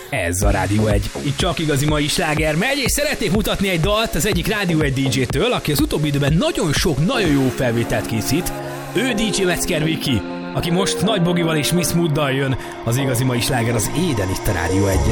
Ez a Rádió 1. Itt csak igazi mai sláger megy, és szeretnék mutatni egy dalt az egyik Rádió 1 DJ-től, aki az utóbbi időben nagyon sok, nagyon jó felvételt készít. Ő DJ Metzger Viki, aki most Nagy Bogival és Miss Mooddal jön. Az igazi mai sláger az Éden itt a Rádió 1-en.